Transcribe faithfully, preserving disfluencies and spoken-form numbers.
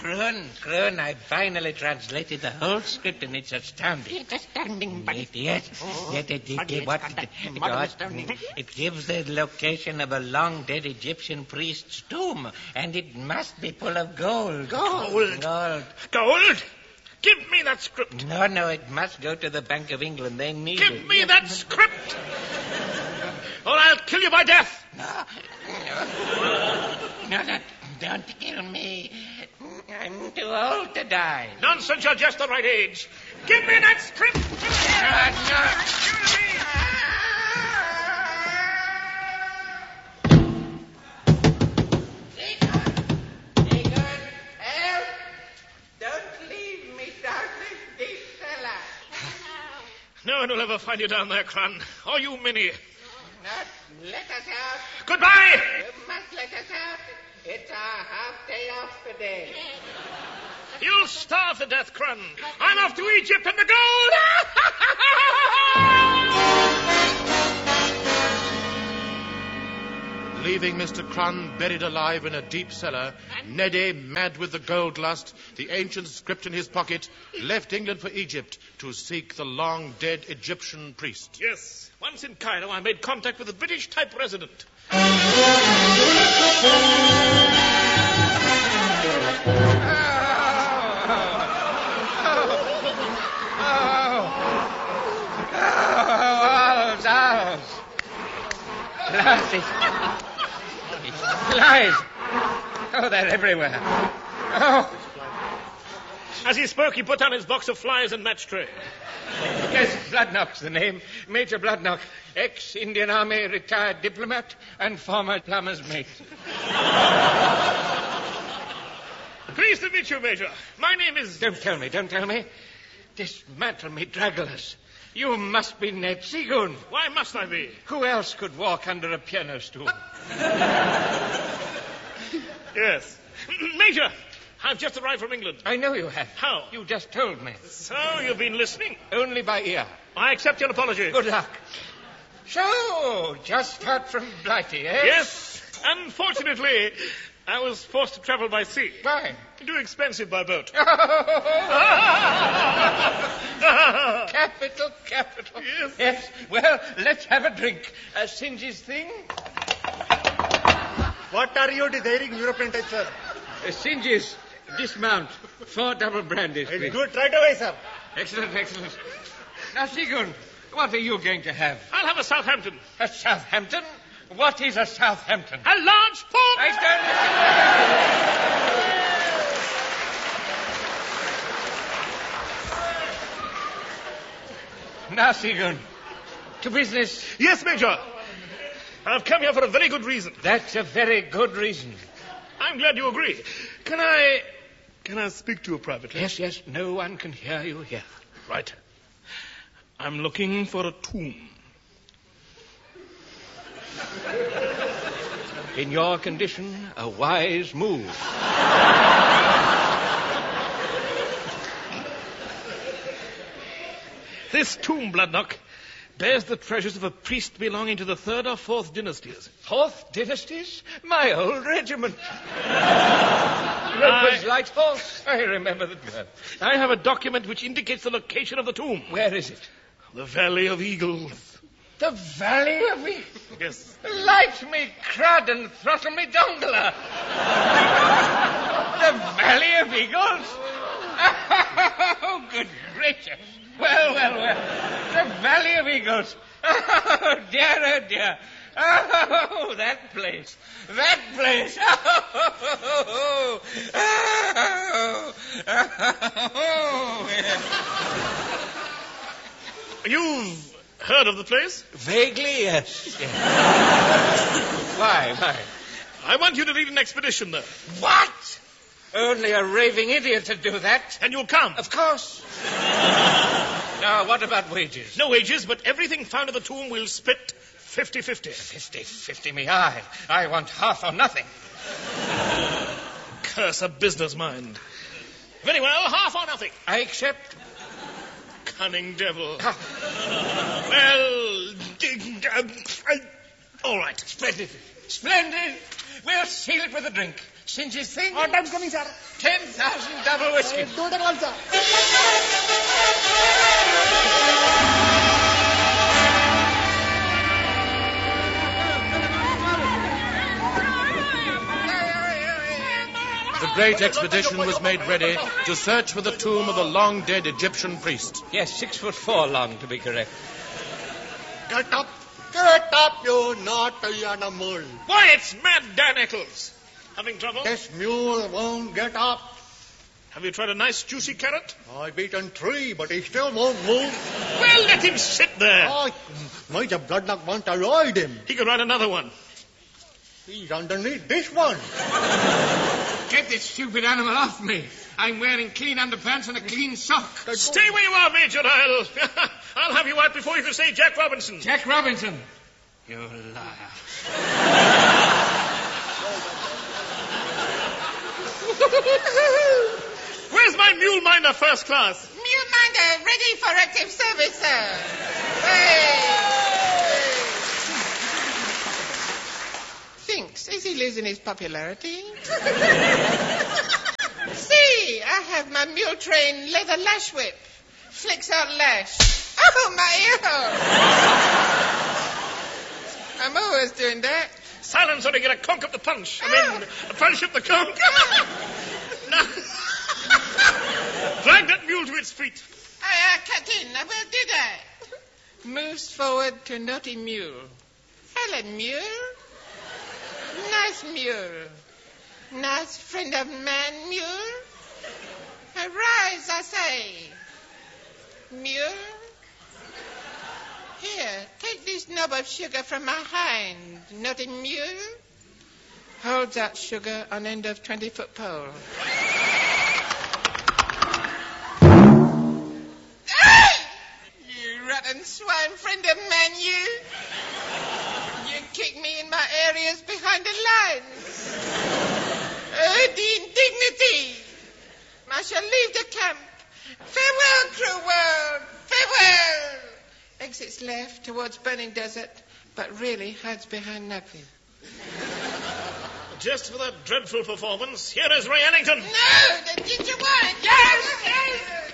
Crone, Crone, I finally translated the whole script and it's astounding. It's astounding, but... It, yes, Oh, yes, it, it, but it, it's what, got that it, mother what- astounding. it gives the location of a long-dead Egyptian priest's tomb, and it must be full of gold. Gold? Gold. Gold? Give me that script. No, no, it must go to the Bank of England. They need Give it. me that script. Or I'll kill you by death. No, no, don't kill me. I'm too old to die. Nonsense, you're just the right age. Give me that script. Egon, help! Don't leave me down this deep cellar. No one will ever find you down there, Crun. Or you, Minnie. Not let us out. Goodbye. You must let us out. It's our half day off today. You'll starve to death, Crun. I'm off to Egypt and the gold. Leaving Mister Crun buried alive in a deep cellar, Neddy, mad with the gold lust, the ancient script in his pocket, left England for Egypt to seek the long-dead Egyptian priest. Yes. Once in Cairo, I made contact with a British-type resident. Oh, owls, owls. It's flies. Oh, they're everywhere. Oh, As he spoke, he put down his box of flies and match tray. yes, Bloodnock's the name. Major Bloodnock, ex-Indian Army retired diplomat and former plumber's mate. Pleased to meet you, Major. My name is... Don't tell me, don't tell me. Dismantle me, Dragulus. You must be Ned Seagoon. Why must I be? Who else could walk under a piano stool? Yes. Major, I've just arrived from England. I know you have. How? You just told me. So, you've been listening? Only by ear. I accept your apology. Good luck. So, just out from Blighty, eh? Yes. Unfortunately, I was forced to travel by sea. Why? Too expensive by boat. Capital, capital. Yes. Yes. Well, let's have a drink. Uh, Singe's thing. What are you desiring, European type, sir? Uh, Singe's. Dismount. Four double brandies, please. It's good right away, sir. Excellent, excellent. Now, Seagoon, what are you going to have? I'll have a Southampton. A Southampton? What is a Southampton? A large port. I don't... Now, Seagoon, to business. Yes, Major. I've come here for a very good reason. That's a very good reason. I'm glad you agree. Can I... Can I speak to you privately? Yes, yes, no one can hear you here. Right. I'm looking for a tomb. In your condition, a wise move. This tomb, Bloodnock, bears the treasures of a priest belonging to the third or fourth dynasties. Fourth dynasties? My old regiment. Roper's Light Horse. I remember the term. I have a document which indicates the location of the tomb. Where is it? The Valley of Eagles. The Valley of Eagles. Yes. Light me crud and throttle me dongola. The Valley of Eagles? Oh, good gracious. Well, well, well. The Valley of Eagles. Oh, dear, oh, dear. Oh, that place. That place. Oh, oh, oh, oh. You've heard of the place? Vaguely, yes. yes. Why, why? I want you to lead an expedition there. What? Only a raving idiot would do that. And you'll come. Of course. Now, what about wages? No wages, but everything found at the tomb will split fifty-fifty. Fifty-fifty me eye. I want half or nothing. Curse a business mind. Very well, half or nothing. I accept. Cunning devil. Well, dig- uh, all right. Splendid. Splendid. We'll seal it with a drink. Singe's thing. Our time's coming, sir. Ten thousand double whiskey. Uh, don't at all, sir. The great expedition was made ready to search for the tomb of the long-dead Egyptian priest. Yes, six foot four long, to be correct. Get up. Get up, you naughty animal. Why, it's Mad Dan Eccles. Having trouble? This mule won't get up. Have you tried a nice juicy carrot? I've beaten three, but he still won't move. Well, let him sit there. Oh, Major Bloodnut wants to ride him. He can ride another one. He's underneath this one. Get this stupid animal off me. I'm wearing clean underpants and a clean sock. Stay where you are, Major. I'll, I'll have you out before you can say Jack Robinson. Jack Robinson. You liar. Where's my mule minder first class? Mule minder ready for active service, sir. Hey. Thinks, is he losing his popularity? See, I have my mule train leather lash whip. Flicks out lash. Oh, my ear. I'm always doing that. Silence or to get a conk up the punch. I mean, a punch up the conk. Now, drag that mule to its feet. Aye, aye, Captain, I will do that. Moves forward to naughty mule. Hello, mule. Nice mule. Nice friend of man, mule. Arise, I say. Mule. Here, take this knob of sugar from my hind, naughty mule. Holds out sugar on end of twenty-foot pole. You rotten swine friend of man, you. You kick me in my areas behind the lines. Oh, the indignity. I shall leave the camp. Farewell, cruel world. Farewell. Exits left towards burning desert, but really hides behind nothing. Just for that dreadful performance, here is Ray Ellington. No, the ginger wine. Yes, yes.